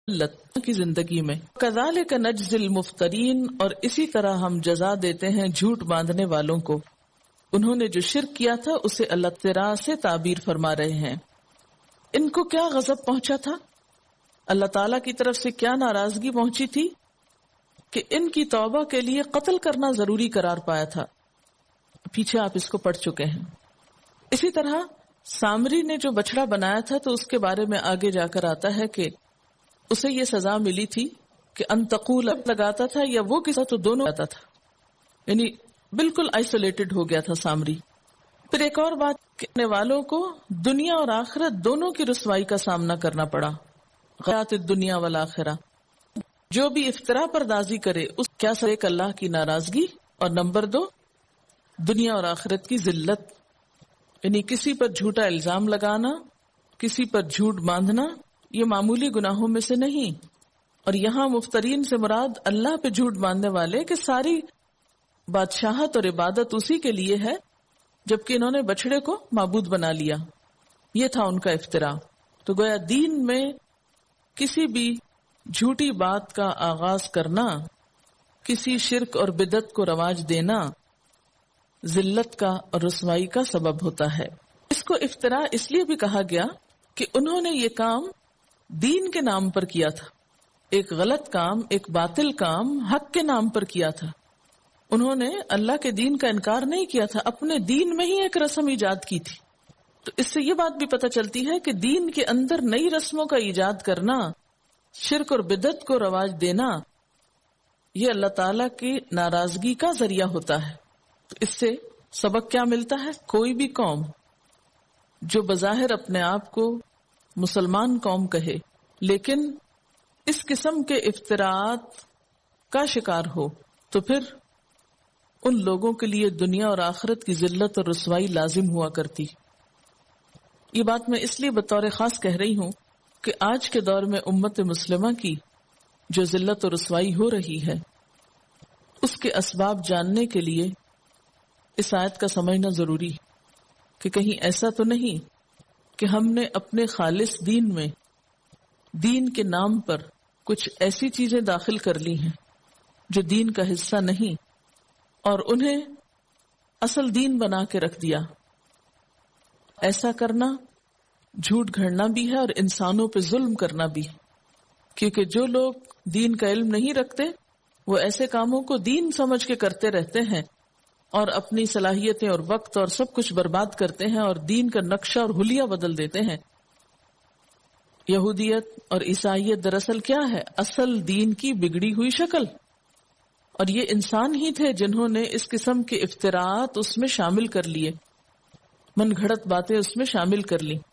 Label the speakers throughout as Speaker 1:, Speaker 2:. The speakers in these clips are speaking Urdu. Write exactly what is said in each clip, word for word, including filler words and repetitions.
Speaker 1: ذلت کی زندگی میں. کذالک نجزی المفترین، اور اسی طرح ہم جزا دیتے ہیں جھوٹ باندھنے والوں کو. انہوں نے جو شرک کیا تھا اسے اللہ تعالیٰ سے تعبیر فرما رہے ہیں. ان کو کیا غضب پہنچا تھا، اللہ تعالیٰ کی طرف سے کیا ناراضگی پہنچی تھی کہ ان کی توبہ کے لیے قتل کرنا ضروری قرار پایا تھا. پیچھے آپ اس کو پڑھ چکے ہیں. اسی طرح سامری نے جو بچڑا بنایا تھا تو اس کے بارے میں آگے جا کر آتا ہے کہ اسے یہ سزا ملی تھی کہ انتقول لگاتا تھا یا وہ کسا تو دونوں آتا تھا، یعنی بالکل آئسولیٹڈ ہو گیا تھا سامری. پھر ایک اور بات، کہنے والوں کو دنیا اور آخرت دونوں کی رسوائی کا سامنا کرنا پڑا. غیات الدنیا والآخرہ، جو بھی افطرا پردازی کرے اس کیا سر ایک اللہ کی ناراضگی، اور نمبر دو دنیا اور آخرت کی ذلت، یعنی کسی پر جھوٹا الزام لگانا، کسی پر جھوٹ باندھنا، یہ معمولی گناہوں میں سے نہیں. اور یہاں مفترین سے مراد اللہ پہ جھوٹ باندھنے والے کہ ساری بادشاہت اور عبادت اسی کے لیے ہے، جبکہ انہوں نے بچڑے کو معبود بنا لیا. یہ تھا ان کا افتراء. تو گویا دین میں کسی بھی جھوٹی بات کا آغاز کرنا، کسی شرک اور بدعت کو رواج دینا ذلت کا اور رسوائی کا سبب ہوتا ہے. اس کو افتراء اس لیے بھی کہا گیا کہ انہوں نے یہ کام دین کے نام پر کیا تھا، ایک غلط کام، ایک باطل کام حق کے نام پر کیا تھا. انہوں نے اللہ کے دین کا انکار نہیں کیا تھا، اپنے دین میں ہی ایک رسم ایجاد کی تھی. تو اس سے یہ بات بھی پتہ چلتی ہے کہ دین کے اندر نئی رسموں کا ایجاد کرنا، شرک اور بدعت کو رواج دینا، یہ اللہ تعالیٰ کی ناراضگی کا ذریعہ ہوتا ہے. تو اس سے سبق کیا ملتا ہے؟ کوئی بھی قوم جو بظاہر اپنے آپ کو مسلمان قوم کہے لیکن اس قسم کے افتراءات کا شکار ہو تو پھر ان لوگوں کے لیے دنیا اور آخرت کی ذلت اور رسوائی لازم ہوا کرتی. یہ بات میں اس لیے بطور خاص کہہ رہی ہوں کہ آج کے دور میں امت مسلمہ کی جو ذلت اور رسوائی ہو رہی ہے اس کے اسباب جاننے کے لیے اس آیت کا سمجھنا ضروری کہ کہیں ایسا تو نہیں کہ ہم نے اپنے خالص دین میں دین کے نام پر کچھ ایسی چیزیں داخل کر لی ہیں جو دین کا حصہ نہیں اور انہیں اصل دین بنا کے رکھ دیا. ایسا کرنا جھوٹ گھڑنا بھی ہے اور انسانوں پہ ظلم کرنا بھی ہے، کیونکہ جو لوگ دین کا علم نہیں رکھتے وہ ایسے کاموں کو دین سمجھ کے کرتے رہتے ہیں اور اپنی صلاحیتیں اور وقت اور سب کچھ برباد کرتے ہیں اور دین کا نقشہ اور حلیہ بدل دیتے ہیں. یہودیت اور عیسائیت دراصل کیا ہے؟ اصل دین کی بگڑی ہوئی شکل. اور یہ انسان ہی تھے جنہوں نے اس قسم کے افتراءات اس میں شامل کر لیے، من گھڑت باتیں اس میں شامل کر لی.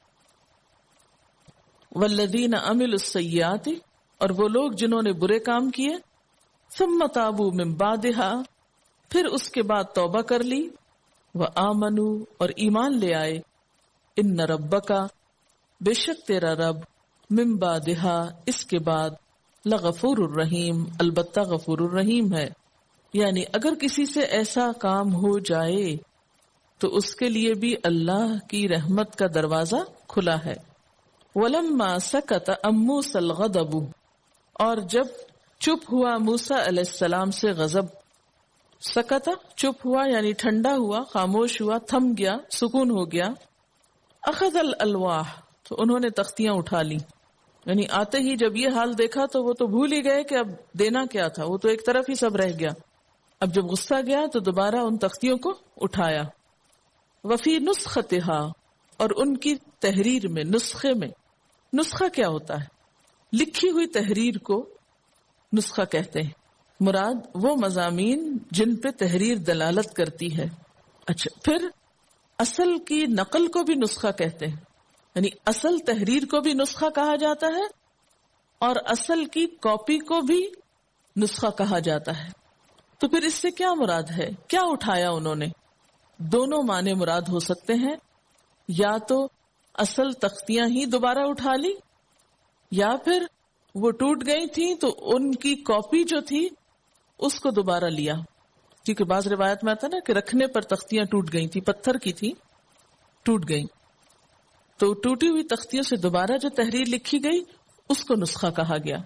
Speaker 1: والذین عملوا السیئات، اور وہ لوگ جنہوں نے برے کام کیے، ثم تابوا من بعدها، پھر اس کے بعد توبہ کر لی، وآمنوا، اور ایمان لے آئے، ان ربک، بے شک تیرا رب، من بعدها، اس کے بعد، لغفور الرحیم، البتہ غفور الرحیم ہے. یعنی اگر کسی سے ایسا کام ہو جائے تو اس کے لیے بھی اللہ کی رحمت کا دروازہ کھلا ہے. وَلَمَّا سَكَتَ عَن مُوسَى الْغَضَبُ، اور جب چپ ہوا موسیٰ علیہ السلام سے غضب. سکتا چپ ہوا یعنی ٹھنڈا ہوا، خاموش ہوا، تھم گیا، سکون ہو گیا. اخذ الالواح، تو انہوں نے تختیاں اٹھا لی. یعنی آتے ہی جب یہ حال دیکھا تو وہ تو بھول ہی گئے کہ اب دینا کیا تھا، وہ تو ایک طرف ہی سب رہ گیا. اب جب غصہ گیا تو دوبارہ ان تختیوں کو اٹھایا. وفی نسختہا، اور ان کی تحریر میں، نسخے میں، نسخہ کیا ہوتا ہے؟ لکھی ہوئی تحریر کو نسخہ کہتے ہیں. مراد وہ مضامین جن پہ تحریر دلالت کرتی ہے. اچھا، پھر اصل کی نقل کو بھی نسخہ کہتے ہیں، یعنی اصل تحریر کو بھی نسخہ کہا جاتا ہے اور اصل کی کاپی کو بھی نسخہ کہا جاتا ہے. تو پھر اس سے کیا مراد ہے؟ کیا اٹھایا انہوں نے؟ دونوں معنی مراد ہو سکتے ہیں. یا تو اصل تختیاں ہی دوبارہ اٹھا لی، یا پھر وہ ٹوٹ گئی تھی تو ان کی کاپی جو تھی اس کو دوبارہ لیا. کیونکہ بعض روایت میں آتا نا کہ رکھنے پر تختیاں ٹوٹ گئی تھی، پتھر کی تھی، ٹوٹ گئی. تو ٹوٹی ہوئی تختیوں سے دوبارہ جو تحریر لکھی گئی اس کو نسخہ کہا گیا.